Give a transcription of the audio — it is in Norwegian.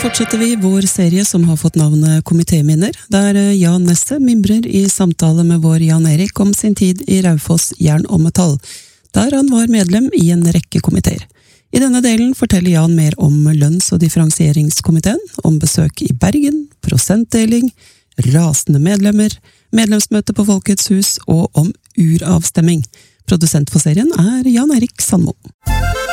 fortsetter vi vår serie som har fått navnet Komitéminner, der Jan Nesse mimrer i samtale med vår Jan Erik om sin tid i Raufoss Jern og Metall, der han var medlem i en rekke komiteer. I denne delen forteller Jan mer om lønns- og differensieringskomiteen, om besøk i Bergen, prosentdeling, rasende medlemmer, medlemsmøte på Folkets hus og om uravstemming. Produsent for serien er Jan Erik Sandmo.